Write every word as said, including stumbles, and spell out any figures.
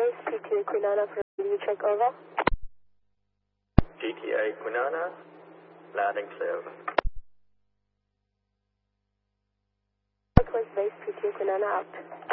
base, P T A Quinana for you check over. G T A Quinana, loud and clear. Likewise base, P T A Quinana out.